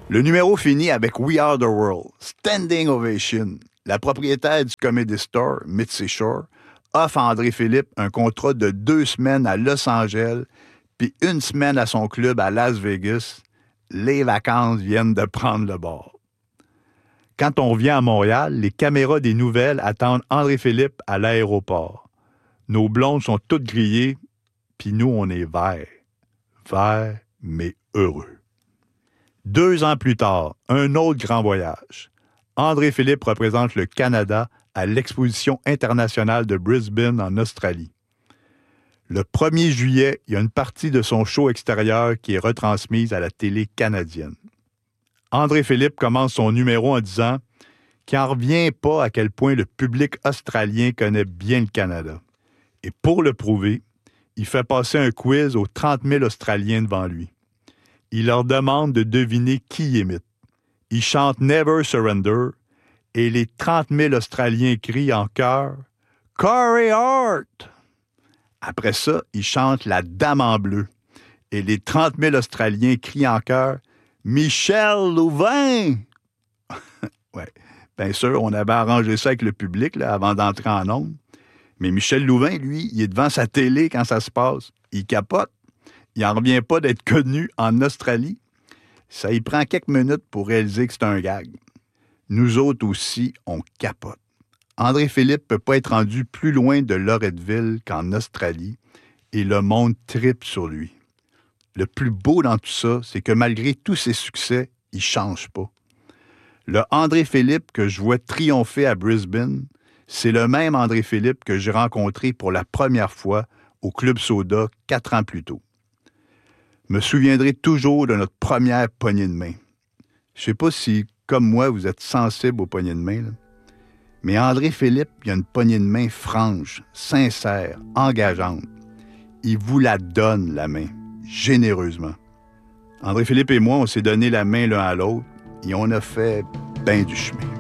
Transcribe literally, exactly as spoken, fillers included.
Le numéro finit avec We Are the World, Standing Ovation. La propriétaire du Comedy Store, Mitzi Shore, offre à André Philippe un contrat de deux semaines à Los Angeles puis une semaine à son club à Las Vegas. Les vacances viennent de prendre le bord. Quand on revient à Montréal, les caméras des nouvelles attendent André Philippe à l'aéroport. Nos blondes sont toutes grillées, puis nous, on est verts. Verts, mais heureux. Deux ans plus tard, un autre grand voyage. André Philippe représente le Canada à l'Exposition internationale de Brisbane en Australie. Le premier juillet, il y a une partie de son show extérieur qui est retransmise à la télé canadienne. André Philippe commence son numéro en disant qu'il n'en revient pas à quel point le public australien connaît bien le Canada. Et pour le prouver, il fait passer un quiz aux trente mille Australiens devant lui. Il leur demande de deviner qui il imite. Il chante « Never Surrender » et les trente mille Australiens crient en chœur « Corey Hart ». Après ça, il chante « La Dame en bleu » et les trente mille Australiens crient en chœur « Michel Louvain ». Ouais, bien sûr, on avait arrangé ça avec le public là, avant d'entrer en ondes. Mais Michel Louvain, lui, il est devant sa télé quand ça se passe. Il capote. Il n'en revient pas d'être connu en Australie. Ça y prend quelques minutes pour réaliser que c'est un gag. Nous autres aussi, on capote. André Philippe ne peut pas être rendu plus loin de Loretteville qu'en Australie et le monde tripe sur lui. Le plus beau dans tout ça, c'est que malgré tous ses succès, il ne change pas. Le André Philippe que je vois triompher à Brisbane, c'est le même André Philippe que j'ai rencontré pour la première fois au Club Soda quatre ans plus tôt. Je me souviendrai toujours de notre première poignée de main. Je ne sais pas si, comme moi, vous êtes sensible aux poignées de main, là. Mais André Philippe, il a une poignée de main franche, sincère, engageante. Il vous la donne, la main, généreusement. André Philippe et moi, on s'est donné la main l'un à l'autre et on a fait ben du chemin.